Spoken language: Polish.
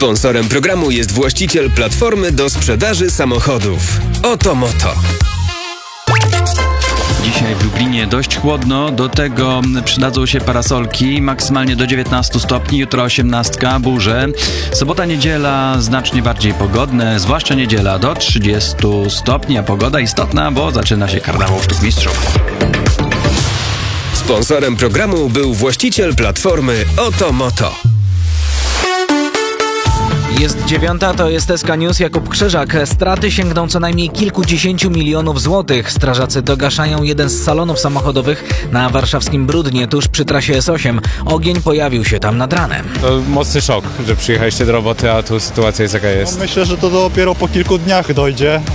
Sponsorem programu jest właściciel platformy do sprzedaży samochodów Otomoto. Dzisiaj w Lublinie dość chłodno, do tego przydadzą się parasolki, maksymalnie do 19 stopni, jutro 18, burze. Sobota, niedziela znacznie bardziej pogodne, zwłaszcza niedziela do 30 stopni, a pogoda istotna, bo zaczyna się karnawał sztuk mistrzów. Sponsorem programu był właściciel platformy Otomoto. Jest 9, to jest SK News, Jakub Krzyżak. Straty sięgną co najmniej kilkudziesięciu milionów złotych. Strażacy dogaszają jeden z salonów samochodowych na warszawskim Brudnie, tuż przy trasie S8. Ogień pojawił się tam nad ranem. To mocny szok, że przyjechaliście do roboty, a tu sytuacja jest jaka jest. Myślę, że to dopiero po kilku dniach dojdzie.